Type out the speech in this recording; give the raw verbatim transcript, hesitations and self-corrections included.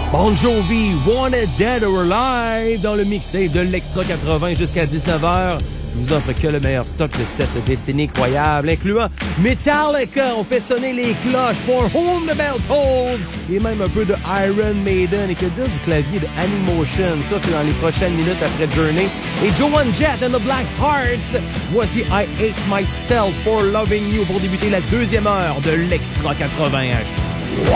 Bon Jovi, Wanted Dead or Alive dans le mixtape de l'Extra quatre-vingts jusqu'à dix-neuf heures. Je vous offre que le meilleur stock de cette décennie incroyable, incluant Metallica, on fait sonner les cloches pour Whom the Bell Tolls, et même un peu de Iron Maiden, et que dire du clavier de Animotion, ça c'est dans les prochaines minutes après Journey, et Joan Jett and the Black Hearts. Voici I Hate Myself for Loving You pour débuter la deuxième heure de l'Extra quatre-vingts. Wow!